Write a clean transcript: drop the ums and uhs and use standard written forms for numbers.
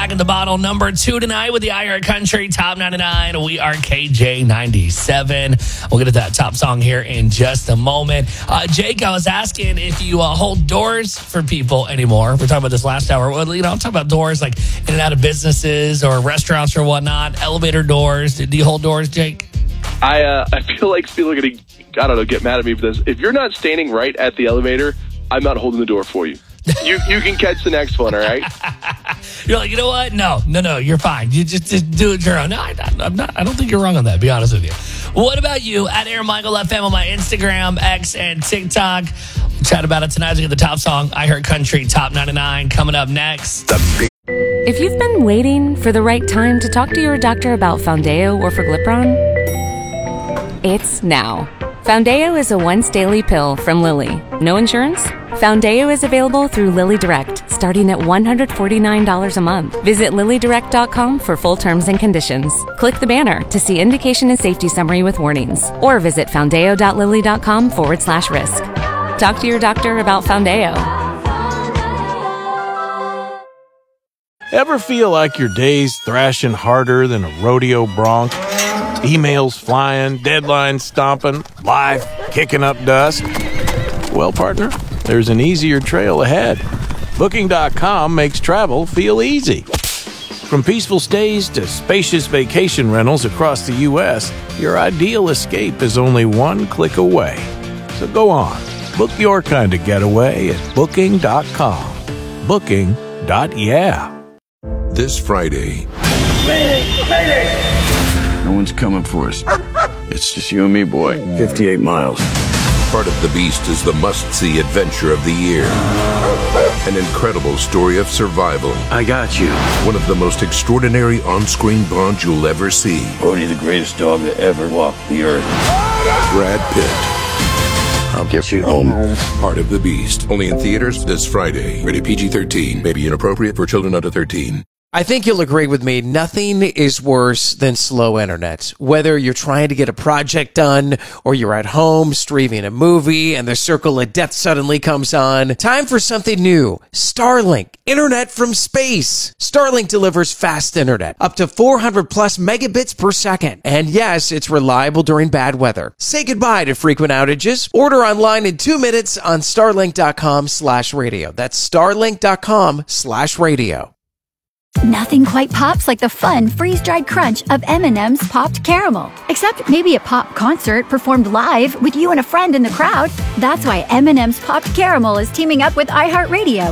back in the bottle. Number 2 tonight with the iHeart Country Top 99. We are KJ97. We'll get to that top song here in just a moment. Jake, I was asking if you hold doors for people anymore. We're talking about this last hour. Well, I'm talking about doors like in and out of businesses or restaurants or whatnot. Elevator doors. Do you hold doors, Jake? I feel like people are going to, get mad at me for this. If you're not standing right at the elevator, I'm not holding the door for you. You can catch the next one, all right? You're like, you know what? No, you're fine. You just do it your own. No, I'm not. I don't think you're wrong on that, to be honest with you. What about you? At Aaron Michael FM on my Instagram, X, and TikTok. We'll chat about it tonight as we get the top song, iHeart Country Top 99, coming up next. If you've been waiting for the right time to talk to your doctor about Foundeo or Forglipron, it's now. Foundeo is a once-daily pill from Lilly. No insurance? Foundeo is available through Lilly Direct, starting at $149 a month. Visit LillyDirect.com for full terms and conditions. Click the banner to see indication and safety summary with warnings. Or visit Foundeo.Lilly.com/risk. Talk to your doctor about Foundeo. Ever feel like your day's thrashing harder than a rodeo bronc? Emails flying, deadlines stomping, life kicking up dust? Well, partner, there's an easier trail ahead. Booking.com makes travel feel easy. From peaceful stays to spacious vacation rentals across the U.S., your ideal escape is only one click away. So go on, book your kind of getaway at Booking.com. Booking.yeah. This Friday. Mayday! No one's coming for us. It's just you and me, boy. 58 miles. Part of the Beast is the must-see adventure of the year. An incredible story of survival. I got you. One of the most extraordinary on-screen bonds you'll ever see. Bodhi, the greatest dog to ever walk the earth. Brad Pitt. I'll get you home. Part of the Beast. Only in theaters this Friday. Rated PG-13. May be inappropriate for children under 13. I think you'll agree with me. Nothing is worse than slow internet. Whether you're trying to get a project done or you're at home streaming a movie and the circle of death suddenly comes on. Time for something new. Starlink. Internet from space. Starlink delivers fast internet. Up to 400 plus megabits per second. And yes, it's reliable during bad weather. Say goodbye to frequent outages. Order online in 2 minutes on starlink.com/radio. That's starlink.com/radio. Nothing quite pops like the fun, freeze-dried crunch of M&M's Popped Caramel. Except maybe a pop concert performed live with you and a friend in the crowd. That's why M&M's Popped Caramel is teaming up with iHeartRadio